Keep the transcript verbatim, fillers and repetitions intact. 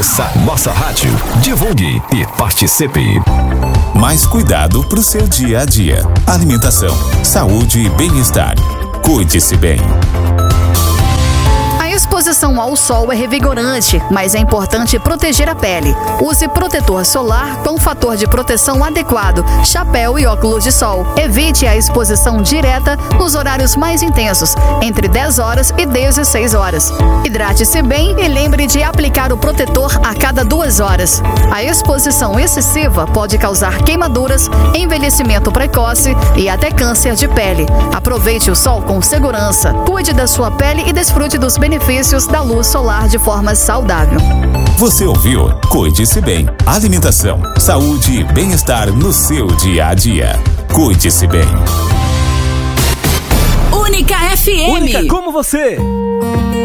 Conheça nossa rádio, divulgue e participe. Mais cuidado pro seu dia a dia. Alimentação, saúde e bem-estar. Cuide-se bem. A exposição ao sol é revigorante, mas é importante proteger a pele. Use protetor solar com fator de proteção adequado, chapéu e óculos de sol. Evite a exposição direta nos horários mais intensos, entre dez horas e dezesseis horas. Hidrate-se bem e lembre de aplicar o protetor a cada duas horas. A exposição excessiva pode causar queimaduras, envelhecimento precoce e até câncer de pele. Aproveite o sol com segurança, cuide da sua pele e desfrute dos benefícios da luz solar de forma saudável. Você ouviu? Cuide-se bem. Alimentação, saúde e bem-estar no seu dia a dia. Cuide-se bem. Única F M. Única como você.